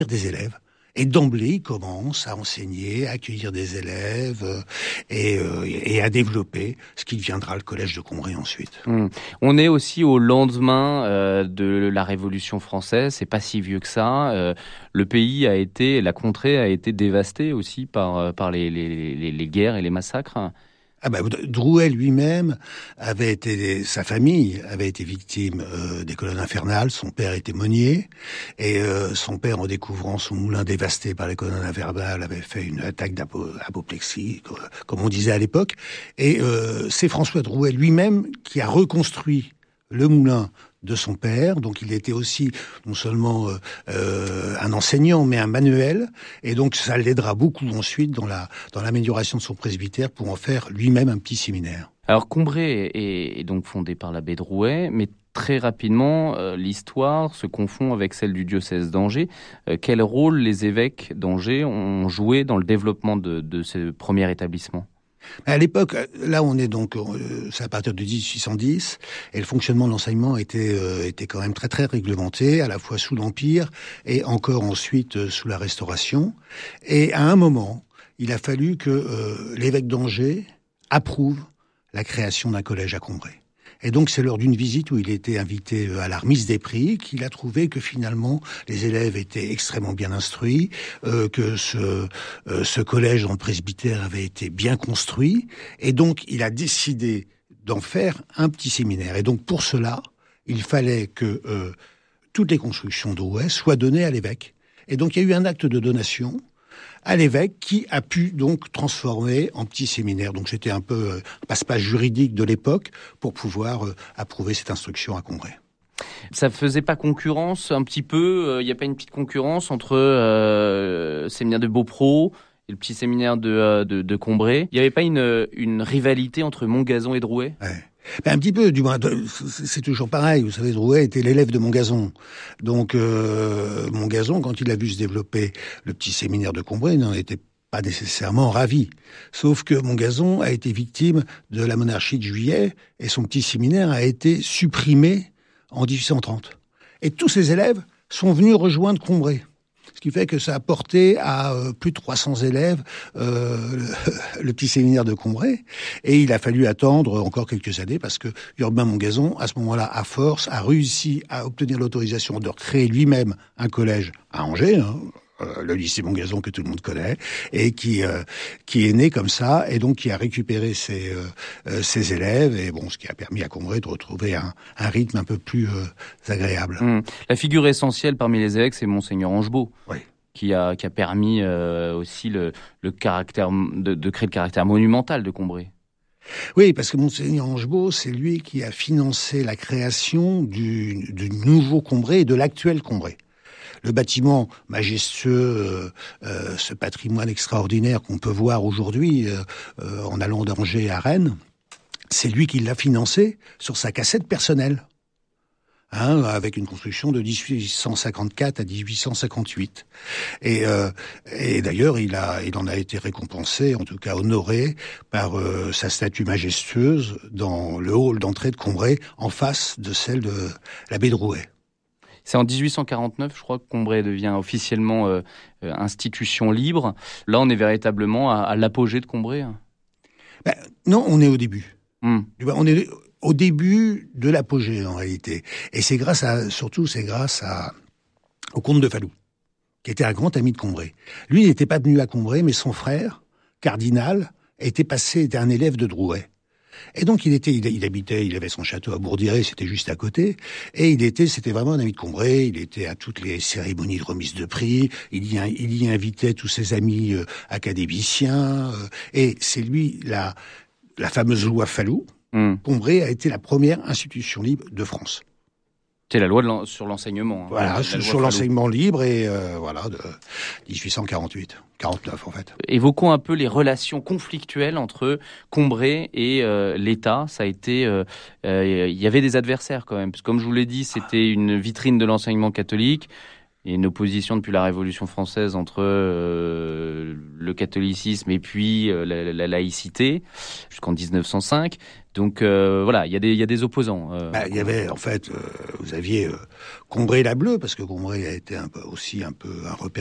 des élèves. Et d'emblée, il commence à enseigner, à accueillir des élèves et à développer ce qui deviendra le collège de Combray ensuite. On est aussi au lendemain de la Révolution française, c'est pas si vieux que ça. Le pays la contrée a été dévastée aussi par les guerres et les massacres. Drouet lui-même sa famille avait été victime des colonnes infernales. Son père était meunier et son père, en découvrant son moulin dévasté par les colonnes infernales, avait fait une attaque d'apoplexie, comme on disait à l'époque. Et c'est François Drouet lui-même qui a reconstruit le moulin de son père, donc il était aussi non seulement un enseignant, mais un manuel, et donc ça l'aidera beaucoup ensuite dans l'amélioration de son presbytère pour en faire lui-même un petit séminaire. Alors Combray est donc fondé par l'abbé Drouet, mais très rapidement, l'histoire se confond avec celle du diocèse d'Angers. Quel rôle les évêques d'Angers ont joué dans le développement de ce premier établissement ? À l'époque, là on est donc, c'est à partir de 1810, et le fonctionnement de l'enseignement était quand même très très réglementé, à la fois sous l'Empire et encore ensuite sous la Restauration. Et à un moment, il a fallu que l'évêque d'Angers approuve la création d'un collège à Combray. Et donc, c'est lors d'une visite où il était invité à la remise des prix qu'il a trouvé que finalement, les élèves étaient extrêmement bien instruits, que ce collège dans le presbytère avait été bien construit. Et donc, il a décidé d'en faire un petit séminaire. Et donc, pour cela, il fallait que toutes les constructions d'Ouest soient données à l'évêque. Et donc, il y a eu un acte de donation à l'évêque qui a pu donc transformer en petit séminaire. Donc c'était un peu un passe-passe juridique de l'époque pour pouvoir approuver cette instruction à Combray. Ça faisait pas concurrence un petit peu, il n'y a pas une petite concurrence entre le séminaire de Beaupro et le petit séminaire de Combray? Il n'y avait pas une rivalité entre Montgazon et Drouet? Ouais. Un petit peu, du moins, c'est toujours pareil. Vous savez, Drouet était l'élève de Montgazon. Donc, Montgazon, quand il a vu se développer le petit séminaire de Combray, n'en était pas nécessairement ravi. Sauf que Montgazon a été victime de la monarchie de Juillet et son petit séminaire a été supprimé en 1830. Et tous ses élèves sont venus rejoindre Combray. Ce qui fait que ça a porté à plus de 300 élèves le petit séminaire de Combray. Et il a fallu attendre encore quelques années parce que Urbain Montgazon, à ce moment-là, à force, a réussi à obtenir l'autorisation de créer lui-même un collège à Angers, le lycée Montgazon que tout le monde connaît, et qui est né comme ça, et donc qui a récupéré ses élèves, et bon, ce qui a permis à Combray de retrouver un rythme un peu plus agréable. La figure essentielle parmi les évêques, c'est Monseigneur Angebault. Oui. Qui a permis aussi le caractère de créer le caractère monumental de Combray. Oui, parce que Monseigneur Angebault, c'est lui qui a financé la création du nouveau Combray et de l'actuel Combray. Le bâtiment majestueux, ce patrimoine extraordinaire qu'on peut voir aujourd'hui en allant d'Angers à Rennes, c'est lui qui l'a financé sur sa cassette personnelle. Avec une construction de 1854 à 1858. Et d'ailleurs, il en a été récompensé, en tout cas honoré, par sa statue majestueuse dans le hall d'entrée de Combray, en face de celle de l'abbé Drouet. C'est en 1849, je crois, que Combray devient officiellement institution libre. Là, on est véritablement à l'apogée de Combray. Non, on est au début. On est au début de l'apogée, en réalité. Et c'est surtout grâce au comte de Falloux, qui était un grand ami de Combray. Lui, il n'était pas venu à Combray, mais son frère, cardinal, était un élève de Drouet. Et donc il avait son château à Bourdiré, c'était juste à côté, et c'était vraiment un ami de Combray. Il était à toutes les cérémonies de remise de prix, il y invitait tous ses amis académiciens, et c'est lui, la fameuse loi Falloux. Combray a été la première institution libre de France. C'est la loi sur l'enseignement. Voilà, sur l'enseignement libre, et de 1848, 49 en fait. Évoquons un peu les relations conflictuelles entre Combray et l'État. Ça a été, il y avait des adversaires quand même, parce que comme je vous l'ai dit, c'était une vitrine de l'enseignement catholique. Il y a une opposition depuis la Révolution française entre le catholicisme et puis la laïcité jusqu'en 1905. Donc voilà, il y a des opposants. Il y avait en fait, vous aviez Combray-la-Bleue, parce que Combray a été aussi un peu un repère